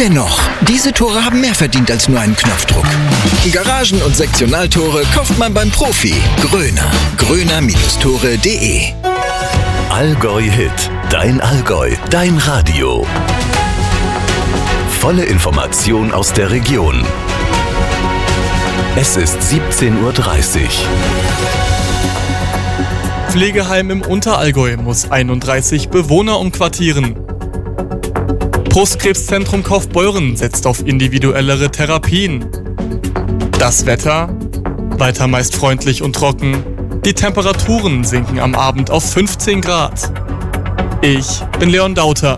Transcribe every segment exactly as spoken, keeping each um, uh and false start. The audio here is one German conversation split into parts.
Dennoch, diese Tore haben mehr verdient als nur einen Knopfdruck. Garagen- und Sektionaltore kauft man beim Profi. Gröner. gröner Tore punkt de. Allgäu Hit. Dein Allgäu. Dein Radio. Volle Information aus der Region. Es ist siebzehn Uhr dreißig. Pflegeheim im Unterallgäu muss einunddreißig Bewohner umquartieren. Brustkrebszentrum Kaufbeuren setzt auf individuellere Therapien. Das Wetter? Weiter meist freundlich und trocken. Die Temperaturen sinken am Abend auf fünfzehn Grad. Ich bin Leon Dauter.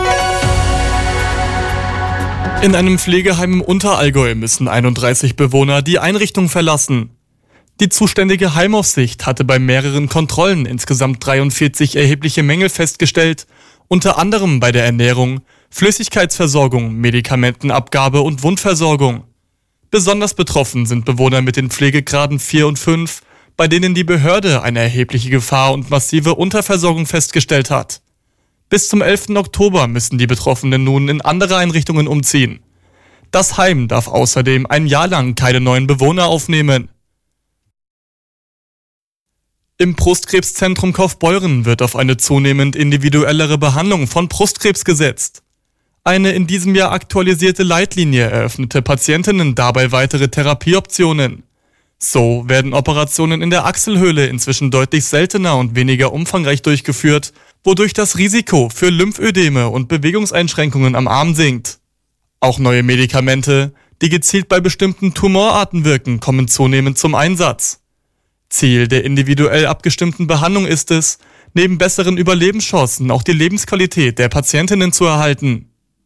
In einem Pflegeheim im Unterallgäu müssen einunddreißig Bewohner die Einrichtung verlassen. Die zuständige Heimaufsicht hatte bei mehreren Kontrollen insgesamt dreiundvierzig erhebliche Mängel festgestellt, unter anderem bei der Ernährung, Flüssigkeitsversorgung, Medikamentenabgabe und Wundversorgung. Besonders betroffen sind Bewohner mit den Pflegegraden vier und fünf, bei denen die Behörde eine erhebliche Gefahr und massive Unterversorgung festgestellt hat. Bis zum elften Oktober müssen die Betroffenen nun in andere Einrichtungen umziehen. Das Heim darf außerdem ein Jahr lang keine neuen Bewohner aufnehmen. Im Brustkrebszentrum Kaufbeuren wird auf eine zunehmend individuellere Behandlung von Brustkrebs gesetzt. Eine in diesem Jahr aktualisierte Leitlinie eröffnete Patientinnen dabei weitere Therapieoptionen. So werden Operationen in der Achselhöhle inzwischen deutlich seltener und weniger umfangreich durchgeführt, wodurch das Risiko für Lymphödeme und Bewegungseinschränkungen am Arm sinkt. Auch neue Medikamente, die gezielt bei bestimmten Tumorarten wirken, kommen zunehmend zum Einsatz. Ziel der individuell abgestimmten Behandlung ist es, neben besseren Überlebenschancen auch die Lebensqualität der Patientinnen zu erhalten.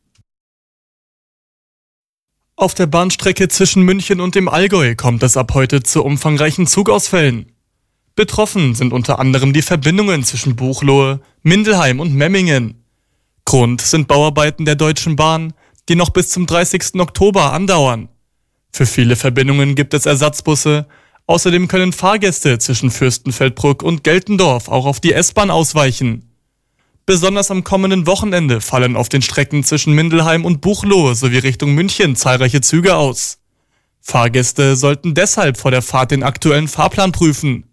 Auf der Bahnstrecke zwischen München und dem Allgäu kommt es ab heute zu umfangreichen Zugausfällen. Betroffen sind unter anderem die Verbindungen zwischen Buchloe, Mindelheim und Memmingen. Grund sind Bauarbeiten der Deutschen Bahn, die noch bis zum dreißigsten Oktober andauern. Für viele Verbindungen gibt es Ersatzbusse. Außerdem können Fahrgäste zwischen Fürstenfeldbruck und Geltendorf auch auf die S-Bahn ausweichen. Besonders am kommenden Wochenende fallen auf den Strecken zwischen Mindelheim und Buchloe sowie Richtung München zahlreiche Züge aus. Fahrgäste sollten deshalb vor der Fahrt den aktuellen Fahrplan prüfen.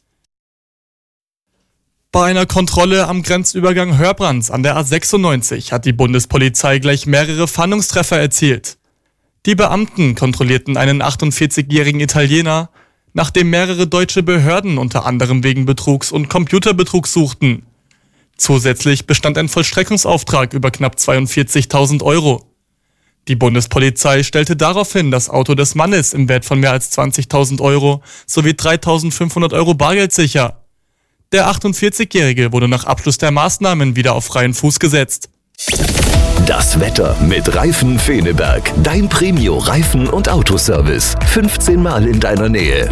Bei einer Kontrolle am Grenzübergang Hörbrands an der A sechsundneunzig hat die Bundespolizei gleich mehrere Fahndungstreffer erzielt. Die Beamten kontrollierten einen achtundvierzigjährigen Italiener, nachdem mehrere deutsche Behörden unter anderem wegen Betrugs und Computerbetrugs suchten. Zusätzlich bestand ein Vollstreckungsauftrag über knapp zweiundvierzigtausend Euro. Die Bundespolizei stellte daraufhin das Auto des Mannes im Wert von mehr als zwanzigtausend Euro sowie dreitausendfünfhundert Euro Bargeld sicher. Der achtundvierzigjährige wurde nach Abschluss der Maßnahmen wieder auf freien Fuß gesetzt. Das Wetter mit Reifen Feneberg. Dein Premio Reifen- und Autoservice. fünfzehn Mal in deiner Nähe.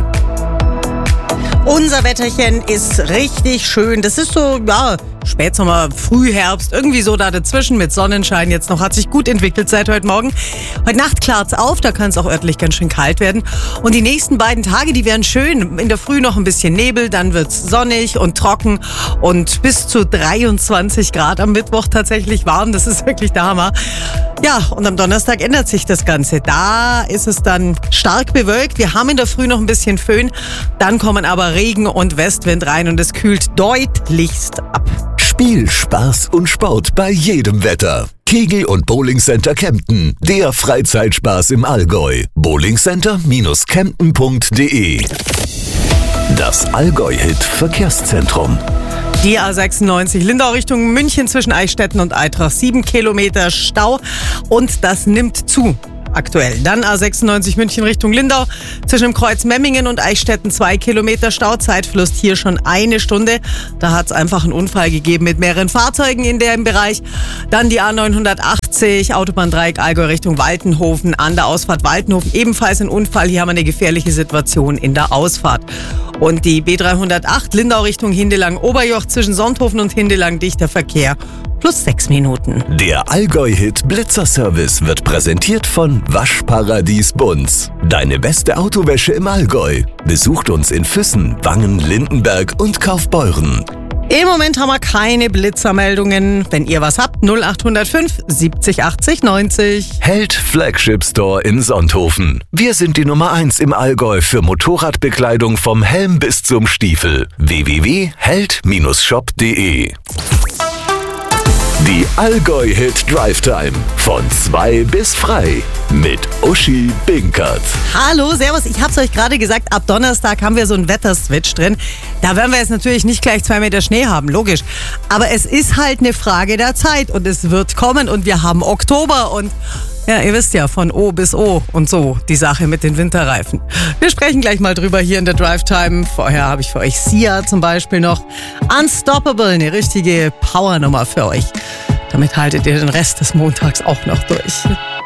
Unser Wetterchen ist richtig schön. Das ist so, ja, Spätsommer, Frühherbst, irgendwie so da dazwischen mit Sonnenschein jetzt noch. Hat sich gut entwickelt seit heute Morgen. Heute Nacht klart's auf, da kann es auch örtlich ganz schön kalt werden. Und die nächsten beiden Tage, die werden schön. In der Früh noch ein bisschen Nebel, dann wird's sonnig und trocken und bis zu dreiundzwanzig Grad am Mittwoch tatsächlich warm. Das ist wirklich der Hammer. Ja, und am Donnerstag ändert sich das Ganze. Da ist es dann stark bewölkt. Wir haben in der Früh noch ein bisschen Föhn. Dann kommen aber Regen und Westwind rein und es kühlt deutlichst ab. Spiel, Spaß und Sport bei jedem Wetter. Kegel- und Bowlingcenter Kempten. Der Freizeitspaß im Allgäu. bowlingcenter Bindestrich kempten Punkt de. Das Allgäu-Hit Verkehrszentrum. Die A sechsundneunzig Lindau Richtung München zwischen Eichstätten und Eitrach. Sieben Kilometer Stau und das nimmt zu. Aktuell. Dann A sechsundneunzig München Richtung Lindau. Zwischen dem Kreuz Memmingen und Eichstätten zwei Kilometer Stau. Zeitfluss hier schon eine Stunde. Da hat es einfach einen Unfall gegeben mit mehreren Fahrzeugen in dem Bereich. Dann die A neunhundertachtzig Autobahndreieck Allgäu Richtung Waltenhofen. An der Ausfahrt Waltenhofen ebenfalls ein Unfall. Hier haben wir eine gefährliche Situation in der Ausfahrt. Und die B dreihundertacht Lindau Richtung Hindelang-Oberjoch zwischen Sonthofen und Hindelang dichter Verkehr. Plus sechs Minuten. Der Allgäu-Hit Blitzer-Service wird präsentiert von Waschparadies Bunz. Deine beste Autowäsche im Allgäu. Besucht uns in Füssen, Wangen, Lindenberg und Kaufbeuren. Im Moment haben wir keine Blitzermeldungen. Wenn ihr was habt, null acht null fünf siebzig achtzig neunzig. Held Flagship Store in Sonthofen. Wir sind die Nummer eins im Allgäu für Motorradbekleidung vom Helm bis zum Stiefel. w w w punkt held Bindestrich shop punkt de. Die Allgäu-Hit Drive Time. Von zwei bis frei. Mit Uschi Binkert. Hallo, servus. Ich hab's euch gerade gesagt, ab Donnerstag haben wir so einen Wetterswitch drin. Da werden wir jetzt natürlich nicht gleich zwei Meter Schnee haben, logisch. Aber es ist halt eine Frage der Zeit und es wird kommen und wir haben Oktober und ja, ihr wisst ja, von O bis O und so die Sache mit den Winterreifen. Wir sprechen gleich mal drüber hier in der Drive Time. Vorher habe ich für euch Sia zum Beispiel noch. Unstoppable, eine richtige Powernummer für euch. Damit haltet ihr den Rest des Montags auch noch durch.